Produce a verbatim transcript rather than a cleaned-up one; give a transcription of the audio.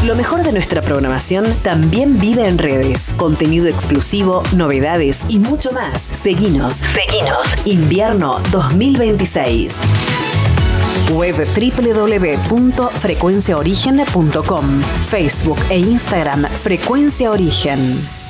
Lo mejor de nuestra programación también vive en redes. Contenido exclusivo, novedades y mucho más. Seguinos. Seguinos. Invierno dos mil veintiséis. Web doble u doble u doble u punto frecuencia origen punto com. Facebook e Instagram Frecuencia Origen.